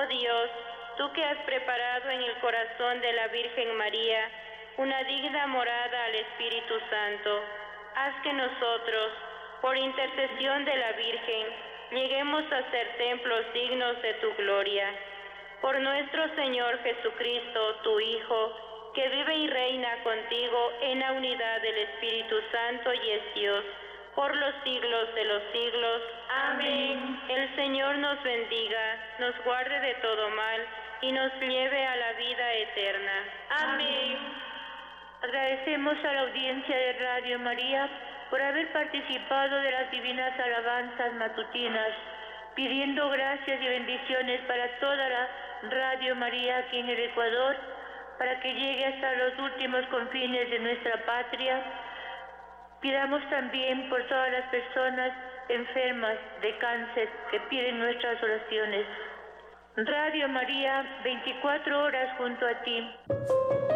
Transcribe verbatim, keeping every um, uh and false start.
Oh Dios, tú que has preparado en el corazón de la Virgen María una digna morada al Espíritu Santo, haz que nosotros, por intercesión de la Virgen, lleguemos a ser templos dignos de tu gloria. Por nuestro Señor Jesucristo, tu Hijo, que vive y reina contigo en la unidad del Espíritu Santo y es Dios, por los siglos de los siglos. Amén. El Señor nos bendiga, nos guarde de todo mal y nos lleve a la vida eterna. Amén. Agradecemos a la audiencia de Radio María por haber participado de las divinas alabanzas matutinas, pidiendo gracias y bendiciones para toda la Radio María aquí en el Ecuador, para que llegue hasta los últimos confines de nuestra patria. Pidamos también por todas las personas enfermas de cáncer que piden nuestras oraciones. Radio María, veinticuatro horas junto a ti.